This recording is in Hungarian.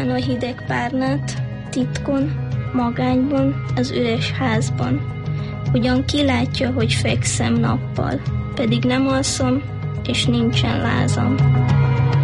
A hideg párnát, titkon, magányban, az üres házban. Ugyan ki látja, hogy fekszem nappal, pedig nem alszom, és nincsen lázam.